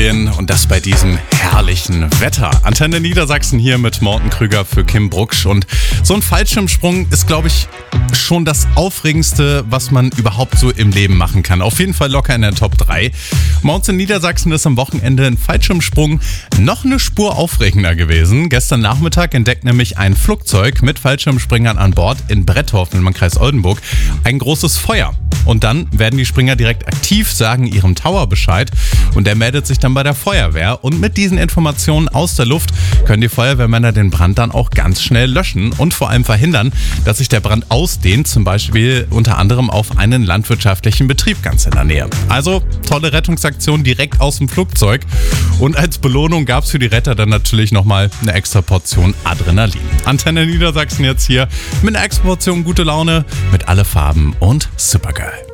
gehen und das bei diesem herrlichen Wetter. Antenne Niedersachsen hier mit Morten Krüger für Kim Brucksch. Und so ein Fallschirmsprung ist, glaube ich, schon das Aufregendste, was man überhaupt so im Leben machen kann. Auf jeden Fall locker in der Top 3. Morgens in Niedersachsen ist am Wochenende ein Fallschirmsprung noch eine Spur aufregender gewesen. Gestern Nachmittag entdeckt nämlich ein Flugzeug mit Fallschirmspringern an Bord in Brettorf im Landkreis Oldenburg ein großes Feuer. Und dann werden die Springer direkt aktiv, sagen ihrem Tower Bescheid und der meldet sich dann bei der Feuerwehr. Und mit diesen Informationen aus der Luft können die Feuerwehrmänner den Brand dann auch ganz schnell löschen und vor allem verhindern, dass sich der Brand ausdehnt, zum Beispiel unter anderem auf einen landwirtschaftlichen Betrieb ganz in der Nähe. Also tolle Rettungsaktion direkt aus dem Flugzeug und als Belohnung gab es für die Retter dann natürlich nochmal eine extra Portion Adrenalin. Antenne Niedersachsen jetzt hier mit einer extra Portion gute Laune mit Alle Farben und Supergirl.